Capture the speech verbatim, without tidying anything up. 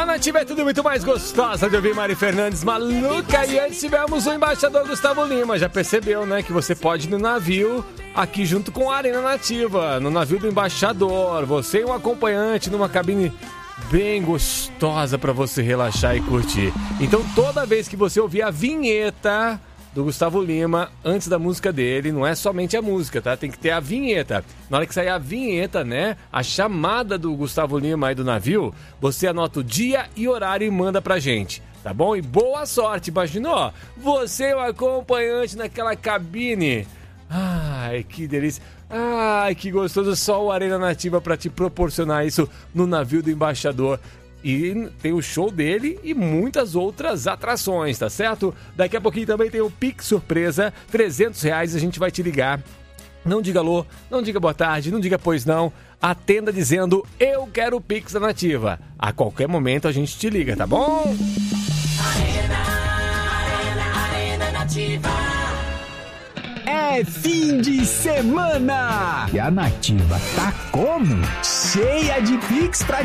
A Nativa é tudo muito mais gostosa de ouvir. Mari Fernandes, maluca. E antes tivemos o embaixador Gustavo Lima. Já percebeu, né, que você pode ir no navio aqui junto com a Arena Nativa, no navio do embaixador. Você e um acompanhante numa cabine bem gostosa pra você relaxar e curtir. Então toda vez que você ouvir a vinheta do Gustavo Lima, antes da música dele, não é somente a música, tá? Tem que ter a vinheta. Na hora que sair a vinheta, né? A chamada do Gustavo Lima aí do navio, você anota o dia e horário e manda pra gente, tá bom? E boa sorte, imaginou? Você é o acompanhante naquela cabine. Ai, que delícia. Ai, que gostoso. Só o Arena Nativa pra te proporcionar isso no navio do embaixador. E tem o show dele e muitas outras atrações, tá certo? Daqui a pouquinho também tem o Pix Surpresa, trezentos reais, a gente vai te ligar. Não diga alô, não diga boa tarde, não diga pois não. Atenda dizendo, eu quero o Pix da Nativa. A qualquer momento a gente te liga, tá bom? Arena, Arena, Arena Nativa. É fim de semana! E a Nativa tá como? Cheia de Pix pra